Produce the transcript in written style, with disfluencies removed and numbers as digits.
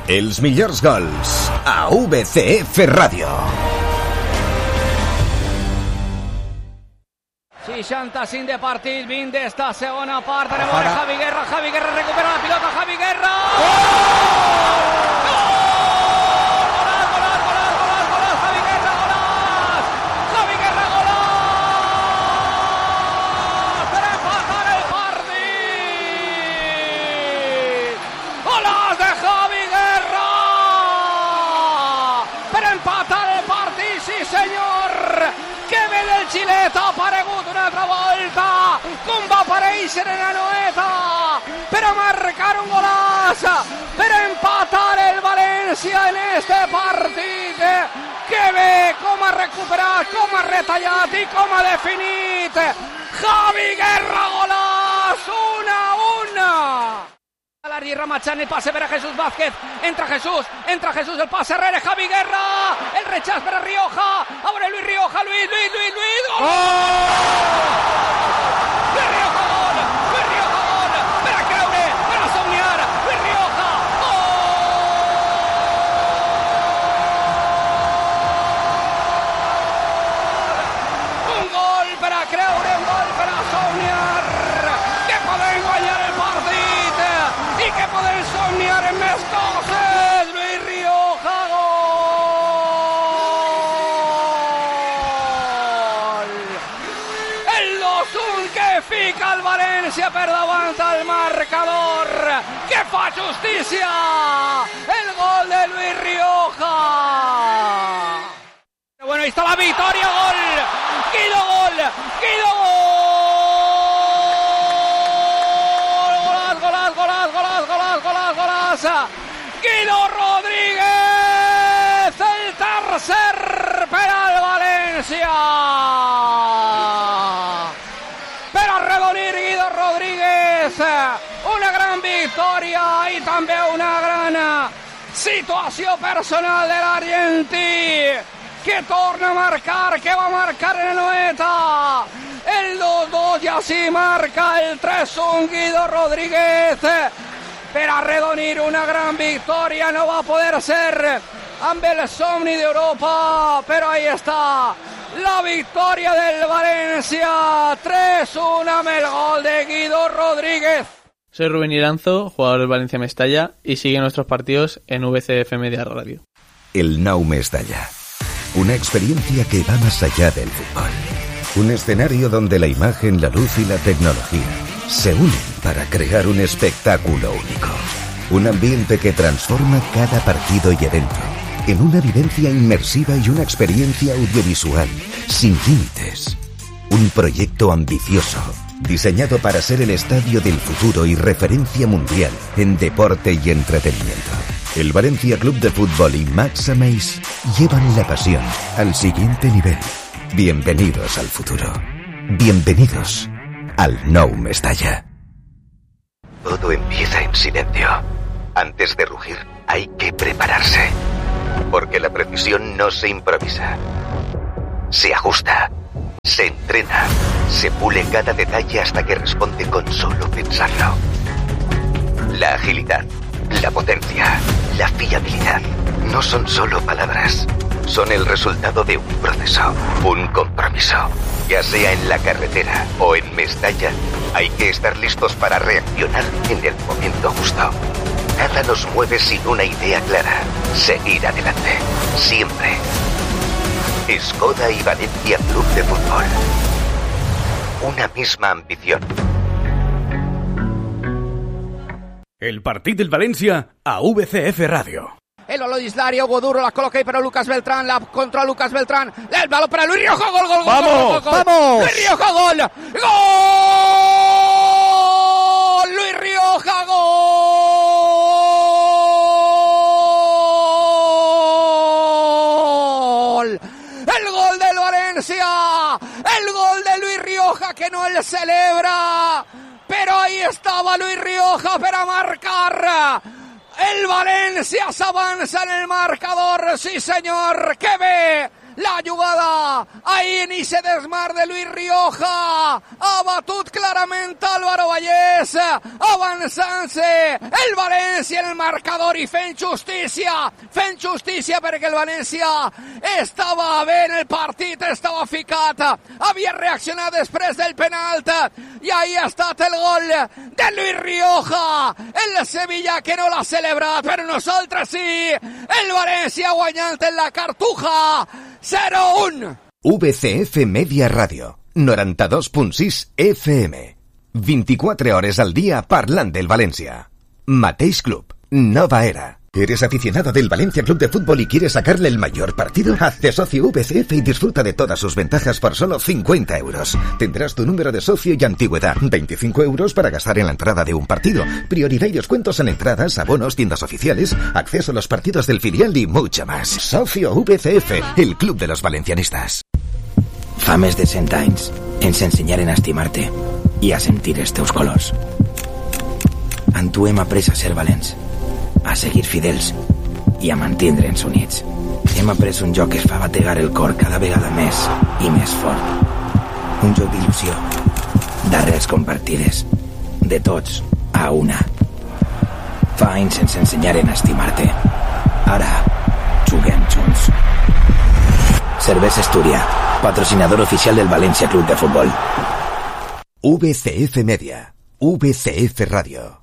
Els millors gols a VCF Ràdio. 65 de partit, 20 d'esta segona part. Anem a veure Javi Guerra recupera la pilota, Javi Guerra! Xilet ha aparegut una altra volta, com va aparèixer en la noeta per a marcar un golaç, per a empatar el València en este partit. Que bé com ha recuperat, com ha retallat i com ha definit Javi Guerra. Golaç, 1-1. Larry remachant el pase per a Jesús Vázquez, entra Jesús, el pase rere Javi Guerra, el rechaç per a Rioja, ahora Luis Rioja, Luis, ¡gol! Luis Rioja, gol, per a creure, per a somiar, Luis Rioja, gol! Un gol per a creure, un gol per a somiar, que podem guanyar el partit i que podem somiar en més coses. Luis Rioja, gol! El 2-1 que fica el València per davant al marcador, que fa justícia, el gol de Luis Rioja. Bueno, ahí está la victoria, gol, Guido gol, Guido Rodríguez, el tercer per al València. Per arredonir Guido Rodríguez, una gran victòria i també una gran situació personal de l'argentí, que torna a marcar, que va a marcar en la noeta. El 2-2 y así marca el 3-1 Guido Rodríguez. Per arredonir una gran victòria, no va a poder ser amb el somni d'Europa, però ahí està la victòria del València, 3-1 amb el gol de Guido Rodríguez. Soy Rubén Iranzo, jugador del Valencia Mestalla, y sigue nuestros partidos en VCF Media Radio. El Nou Mestalla, una experiencia que va más allá del fútbol. Un escenario donde la imagen, la luz y la tecnología se unen para crear un espectáculo único. Un ambiente que transforma cada partido y evento en una vivencia inmersiva y una experiencia audiovisual sin límites. Un proyecto ambicioso, diseñado para ser el estadio del futuro y referencia mundial en deporte y entretenimiento. El Valencia Club de Fútbol y Max Ameis llevan la pasión al siguiente nivel. Bienvenidos al futuro. Bienvenidos al Nou Mestalla. Todo empieza en silencio. Antes de rugir, hay que prepararse. Porque la precisión no se improvisa. Se ajusta, se entrena, se pule cada detalle hasta que responde con solo pensarlo. La agilidad, la potencia, la fiabilidad no son solo palabras. Son el resultado de un proceso, un compromiso. Ya sea en la carretera o en Mestalla, hay que estar listos para reaccionar en el momento justo. Nada nos mueve sin una idea clara. Seguir adelante. Siempre. Skoda y Valencia Club de Fútbol. Una misma ambición. El partit del València a VCF Ràdio. El balón de Islari, Hugo Duro, la coloca ahí para Lucas Beltrán, la contra Lucas Beltrán, el balón para Luis Rioja, gol, gol, ¡vamos! gol, ¡vamos! Luis Rioja, gol, gol, Luis Rioja, gol, el gol del València, el gol de Luis Rioja que no le celebra, pero ahí estaba Luis Rioja para marcar. El València s'avança en el marcador, sí senyor, que bé la jugada, ahí ni se desmar de Luis Rioja, ha batut clarament Álvaro Vallès, avançant-se el València en el marcador i fent justícia perquè el València estava bé en el partit, estava ficat, havia reaccionat després del penalt i ahí ha estat el gol de Luis Rioja, el Sevilla que no l'ha celebrat, però nosaltres sí, el València guanyant en la Cartuja 0-1. VCF Media Radio 92.6 FM 24 hores al día parlant del Valencia. Mateix Club, nova era. ¿Eres aficionado del Valencia Club de Fútbol y quieres sacarle el mayor partido? Hazte socio VCF y disfruta de todas sus ventajas por solo 50 euros. Tendrás tu número de socio y antigüedad, 25 euros para gastar en la entrada de un partido, prioridad y descuentos en entradas, abonos, tiendas oficiales, acceso a los partidos del filial y mucho más. Socio VCF, el club de los valencianistas. Fa més de 100 anys ens ensenyaren a estimar-te i a sentir els teus colors. En tu hem après a ser valents, a seguir fidels i a mantindre'ns units. Hem après un joc que es fa bategar el cor cada vegada més i més fort. Un joc d'il·lusió, d'arrels compartides, de tots a una. Fa anys ens ensenyaren a estimar-te. Ara juguem junts. Cervesa Astúria, patrocinador oficial del Valencia Club de Fútbol. VCF Media, VCF Radio.